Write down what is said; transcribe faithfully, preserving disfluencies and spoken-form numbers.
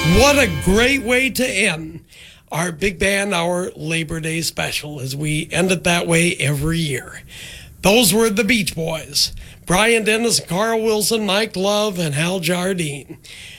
What a great way to end our Big Band Hour Labor Day special, as we end it that way every year. Those were the Beach Boys. Brian Dennis, Carl Wilson, Mike Love, and Hal Jardine.